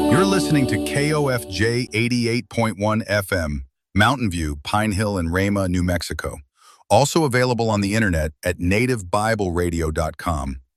You're listening to KOFJ 88.1 FM, Mountain View, Pine Hill, and Rama, New Mexico. Also available on the internet at nativebibleradio.com.